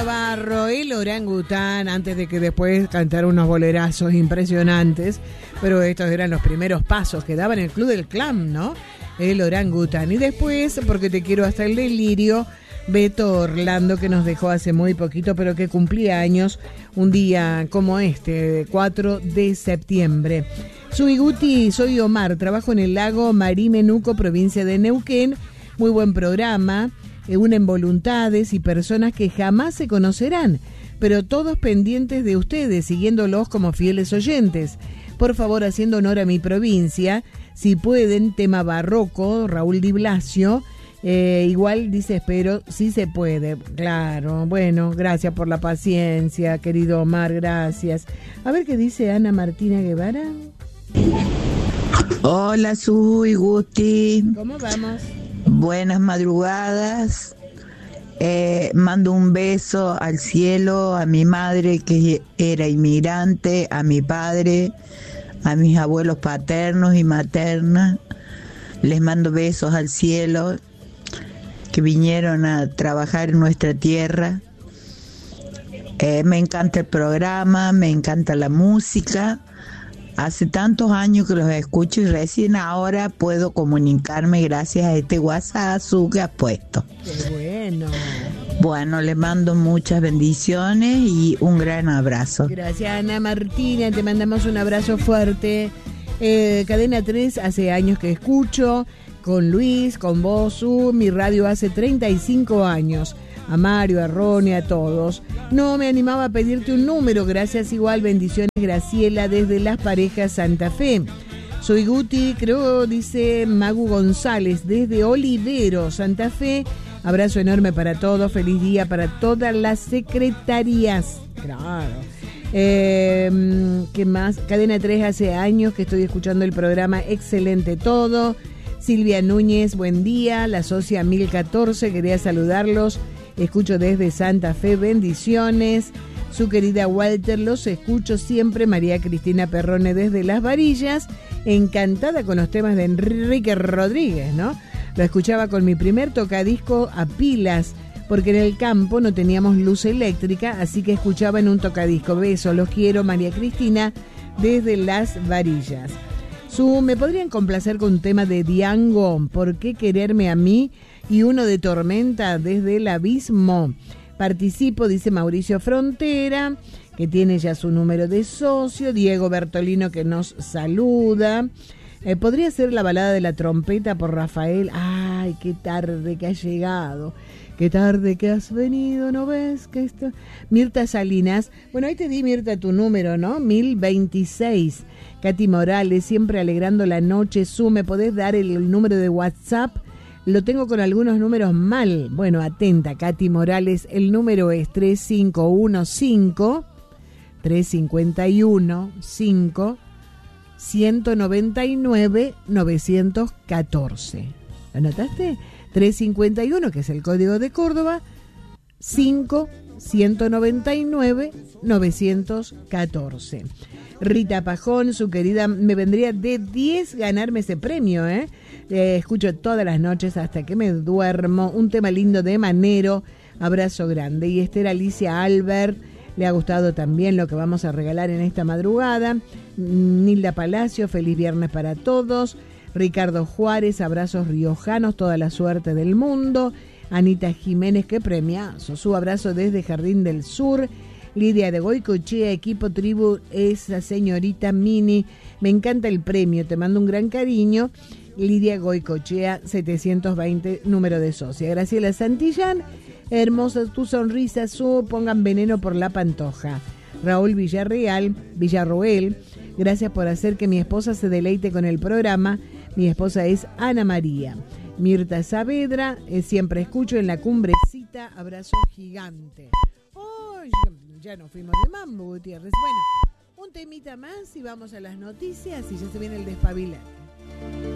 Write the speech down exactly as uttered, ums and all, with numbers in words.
Navarro, el orangután, antes de que después cantara unos bolerazos impresionantes, pero estos eran los primeros pasos que daban el Club del Clan, ¿no? El orangután. Y después, porque te quiero hasta el delirio, Beto Orlando, que nos dejó hace muy poquito, pero que cumplía años un día como este, cuatro de septiembre. Soy Guti, soy Omar, trabajo en el lago Marimenuco, provincia de Neuquén. Muy buen programa, eh, unen voluntades y personas que jamás se conocerán, pero todos pendientes de ustedes, siguiéndolos como fieles oyentes. Por favor, haciendo honor a mi provincia, si pueden, tema barroco, Raúl Di Blasio. Eh, igual dice, espero, sí se puede. Claro, bueno, gracias por la paciencia, querido Omar, gracias. A ver qué dice Ana Martina Guevara. Hola, soy Guti. ¿Cómo vamos? Buenas madrugadas. Eh, mando un beso al cielo, a mi madre que era inmigrante, a mi padre, a mis abuelos paternos y maternas. Les mando besos al cielo, que vinieron a trabajar en nuestra tierra. Eh, me encanta el programa, me encanta la música. Hace tantos años que los escucho y recién ahora puedo comunicarme gracias a este WhatsApp que has puesto. ¡Qué bueno! Bueno, les mando muchas bendiciones y un gran abrazo. Gracias, Ana Martina, te mandamos un abrazo fuerte. Eh, Cadena tres, hace años que escucho, con Luis, con vos, uh, mi radio hace treinta y cinco años. A Mario, a Ronnie, a todos. No me animaba a pedirte un número, gracias igual, bendiciones Graciela desde Las Parejas Santa Fe. Soy Guti, creo, dice Magu González desde Olivero, Santa Fe. Abrazo enorme para todos, feliz día para todas las secretarías. Claro. Eh, ¿Qué más? Cadena tres, hace años que estoy escuchando el programa, excelente todo. Silvia Núñez, buen día. La socia mil catorce, quería saludarlos. Escucho desde Santa Fe, bendiciones. Su querida Walter, los escucho siempre. María Cristina Perrone desde Las Varillas, encantada con los temas de Enrique Rodríguez, ¿no? Lo escuchaba con mi primer tocadisco a pilas, porque en el campo no teníamos luz eléctrica, así que escuchaba en un tocadisco. Besos, los quiero, María Cristina desde Las Varillas. Su, ¿me podrían complacer con un tema de Diango? ¿Por qué quererme a mí? Y uno de Tormenta desde el abismo. Participo, dice Mauricio Frontera, que tiene ya su número de socio. Diego Bertolino, que nos saluda. Eh, podría ser la balada de la trompeta por Rafael. Ay, qué tarde que has llegado. Qué tarde que has venido, ¿no ves que esto? Mirta Salinas. Bueno, ahí te di, Mirta, tu número, ¿no? mil veintiséis. Katy Morales, siempre alegrando la noche. Su, ¿me podés dar el, el número de WhatsApp? Lo tengo con algunos números mal. Bueno, atenta, Katy Morales. El número es tres cinco uno cinco, tres cinco uno cinco, uno nueve nueve, nueve uno cuatro. ¿Lo anotaste? tres cinco uno, que es el código de Córdoba, cinco, uno nueve nueve, nueve uno cuatro. Rita Pajón, su querida, me vendría de diez ganarme ese premio, ¿eh? Eh, escucho todas las noches hasta que me duermo. Un tema lindo de Manero, abrazo grande. Y Esther Alicia Albert, le ha gustado también lo que vamos a regalar en esta madrugada. Nilda Palacio, feliz viernes para todos. Ricardo Juárez, abrazos riojanos, toda la suerte del mundo. Anita Jiménez, qué premiazo, su abrazo desde Jardín del Sur. Lidia de Goicochea, equipo tribu, esa señorita Mini, me encanta el premio, te mando un gran cariño. Lidia Goicochea, setecientos veinte, número de socia. Graciela Santillán, hermosa tu sonrisa, su, pongan veneno por la pantoja. Raúl Villarreal, Villarroel, gracias por hacer que mi esposa se deleite con el programa. Mi esposa es Ana María. Mirta Saavedra, eh, siempre escucho en la cumbrecita, abrazo gigante. Oh, ya nos fuimos de mambo, Gutiérrez. Bueno, un temita más y vamos a las noticias y ya se viene el despabilante.